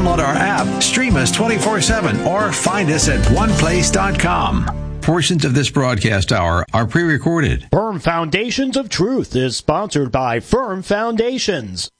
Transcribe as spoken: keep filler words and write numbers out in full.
Download our app, stream us twenty-four seven, or find us at one place dot com. Portions of this broadcast hour are pre-recorded. Firm Foundations of Truth is sponsored by Firm Foundations.